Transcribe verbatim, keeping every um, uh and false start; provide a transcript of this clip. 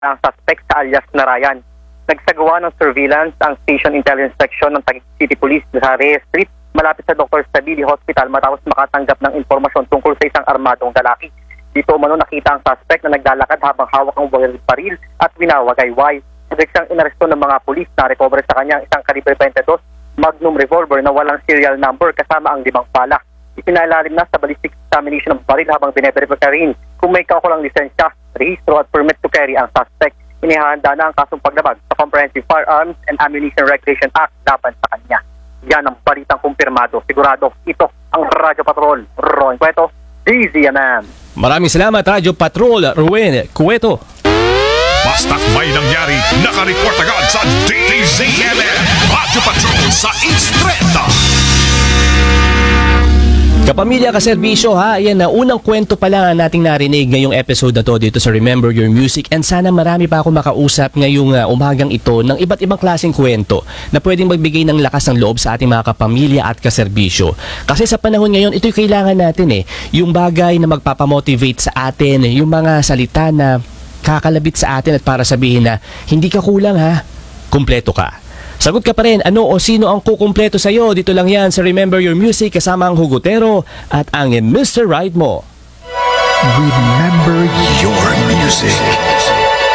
ang suspect sa alias na Ryan. Nagsagawa ng surveillance ang Station Intelligence Section ng Taguig City Police sa Reyes Street malapit sa Doctor Stabili Hospital matapos makatanggap ng impormasyon tungkol sa isang armadong lalaki. Dito umano nakita ang suspect na naglalakad habang hawak ang baril at winawagayway. Agad siyang inaresto ng mga pulis na recover sa kanya isang kalibre twenty-two Magnum revolver na walang serial number kasama ang limang bala. Ipinalalim na sa ballistic examination ng baril habang bineverify rin kung may kaukulang lisensya, rehistro at permit to carry ang suspect. Inihahanda na ang kasong paglabag sa Comprehensive Firearms and Ammunition Regulation Act laban sa kanya. Yan ang balitang kumpirmado. Sigurado, ito ang Radyo Patrol. Ron Cueto, D Z M M. Maraming salamat, Radyo Patrol, Ruben Cueto. Basta't may nangyari, nakareport agad sa D Z M M. Radyo Patrol sa Istreta. Kapamilya, kaserbisyo ha, ayan na unang kwento pa lang nating narinig ngayong episode na to dito sa Remember Your Music, and sana marami pa ako makausap ngayong uh, umagang ito ng iba't ibang klaseng kwento na pwedeng magbigay ng lakas ng loob sa ating mga kapamilya at kaserbisyo. Kasi sa panahon ngayon, ito'y kailangan natin eh, yung bagay na magpapamotivate sa atin, yung mga salita na kakalabit sa atin at para sabihin na hindi ka kulang ha, kumpleto ka. Sagot ka pa rin, ano o sino ang kukumpleto sa'yo? Dito lang yan sa Remember Your Music kasama ang Hugotero at ang mister Right mo. Remember your music.